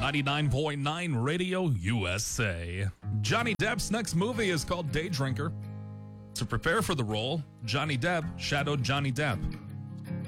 99.9 Radio USA. Johnny Depp's next movie is called Day Drinker. To prepare for the role, Johnny Depp shadowed Johnny Depp.